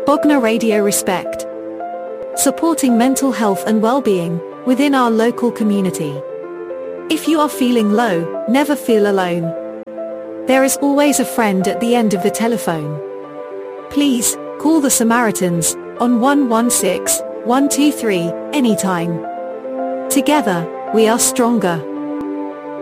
Bognor Radio Respect. Supporting mental health and well-being within our local community. If you are feeling low, never feel alone. There is always a friend at the end of the telephone. Please, call the Samaritans on 116 123 anytime. Together, we are stronger.